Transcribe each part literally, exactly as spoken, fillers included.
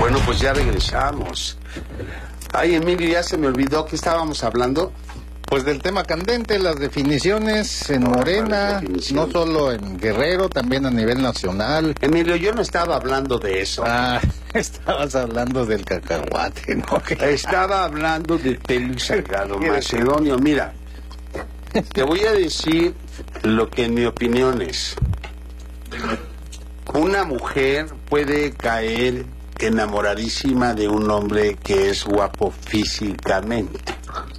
Bueno, pues ya regresamos. Ay, Emilio, ya se me olvidó que estábamos hablando. Pues del tema candente, las definiciones en No, Morena, definición. no solo en Guerrero, también a nivel nacional. Emilio, yo no estaba hablando de eso. Ah, estabas hablando del cacahuate, ¿no? Estaba hablando de Félix Salgado Macedonio. Mira, te voy a decir lo que en mi opinión es. Una mujer puede caer enamoradísima de un hombre que es guapo físicamente.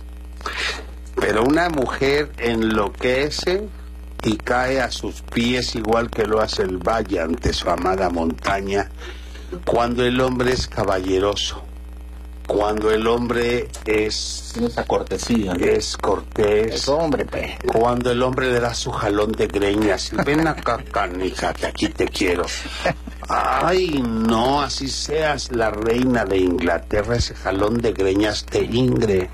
Pero una mujer enloquece y cae a sus pies igual que lo hace el valle ante su amada montaña cuando el hombre es caballeroso, cuando el hombre es... Esa cortesía. es cortés, Es hombre, pe. cuando el hombre le da su jalón de greñas y ven acá, canija, que aquí te quiero. Ay, no, así seas la reina de Inglaterra, ese jalón de greñas te ingre.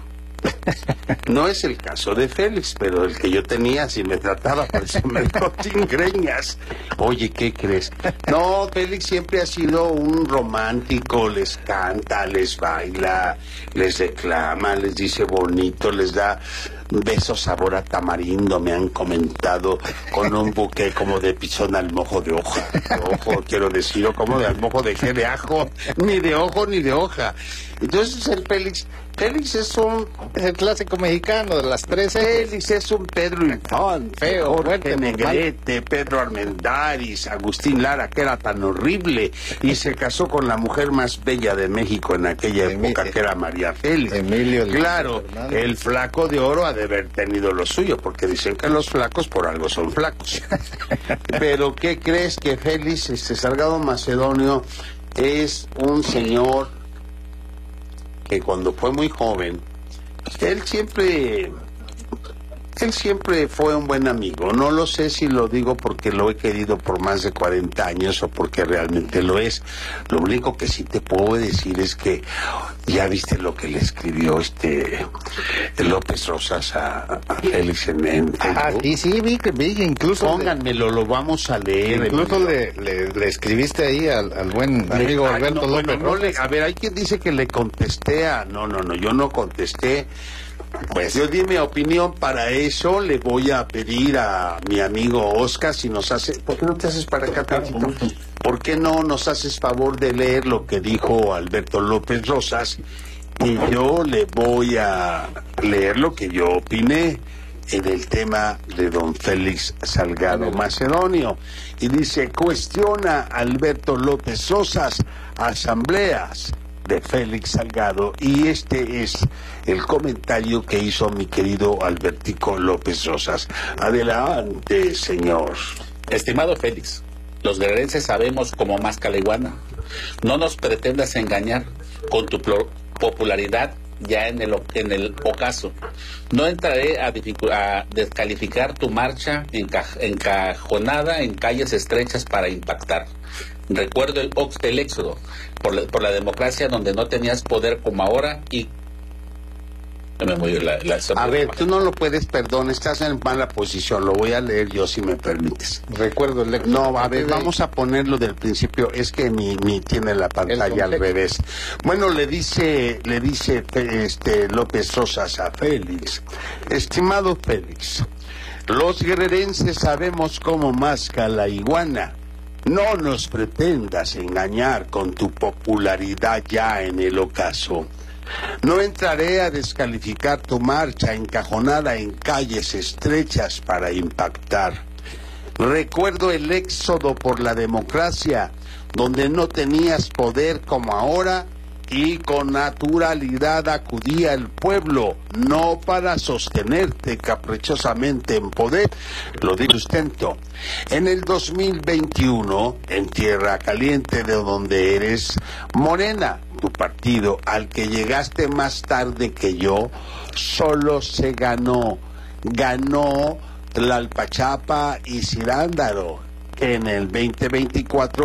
No es el caso de Félix, pero el que yo tenía, si me trataba, por eso me dejó sin greñas. Oye, ¿qué crees? No, Félix siempre ha sido un romántico, les canta, les baila, les reclama, les dice bonito, les da besos sabor a tamarindo, me han comentado, con un buque como de pisón al mojo de hoja. De ojo, quiero decir, o como de al mojo de je de ajo, ni de ojo ni de hoja. Entonces el Félix, Félix es un... Es el clásico mexicano de las tres ejes. Félix es un Pedro Infante, Feo, Jorge fuerte, Negrete, Pedro Armendáriz, Agustín Lara, que era tan horrible, y se casó con la mujer más bella de México en aquella Emi- época, que era María Félix. Emilio el Claro, Fernández. el flaco de oro ha de haber tenido lo suyo, porque dicen que los flacos por algo son flacos. Pero ¿qué crees? Que Félix, este Salgado Macedonio, es un señor que cuando fue muy joven, él siempre, él siempre fue un buen amigo. No lo sé si lo digo porque lo he querido por más de cuarenta años o porque realmente lo es. Lo único que sí te puedo decir es que ya viste lo que le escribió este López Rosas a, a Félix en, en Ah, Facebook. sí, sí, vi que vi que incluso... Pónganmelo, lo vamos a leer. Incluso Emilio. le, le, le escribiste ahí al, al buen Le- amigo ay, Alberto no, López bueno, no Rosas. le- a ver, hay quien dice que le contesté a... No, no, no, yo no contesté. Pues yo di mi opinión. Para eso le voy a pedir a mi amigo Oscar si nos hace... ¿Por qué no te haces para acá, tantito? ¿Por qué no nos haces favor de leer lo que dijo Alberto López Rosas? Y yo le voy a leer lo que yo opiné en el tema de don Félix Salgado Macedonio. Y dice, cuestiona Alberto López Rosas asambleas de Félix Salgado. Y este es el comentario que hizo mi querido Albertico López Rosas. Adelante, señor. Estimado Félix, los guerrerenses sabemos como más caliguana. No nos pretendas engañar con tu plo- popularidad ya en el, o- en el ocaso. No entraré a, dificu- a descalificar tu marcha enca- encajonada en calles estrechas para impactar. Recuerdo el, ox- el éxodo por la, por la democracia donde no tenías poder como ahora y... No me movió la, la- A ver, tú no lo puedes, perdón, estás en mala posición. Lo voy a leer yo, si me permites. Recuerdo el... No, a ver, vamos a ponerlo del principio. Es que mi, mi tiene la pantalla al contexto. revés. Bueno, le dice, le dice este López Rosas a Félix. Estimado Félix, los guerrerenses sabemos cómo masca la iguana. No nos pretendas engañar con tu popularidad ya en el ocaso. No entraré a descalificar tu marcha encajonada en calles estrechas para impactar. Recuerdo el éxodo por la democracia, donde no tenías poder como ahora y con naturalidad acudía el pueblo, no para sostenerte caprichosamente en poder, lo digo sustento. En el dos mil veintiuno, en Tierra Caliente, de donde eres, Morena, tu partido, al que llegaste más tarde que yo, solo se ganó, ganó Tlalpachapa y Cirándaro. En el veinte veinticuatro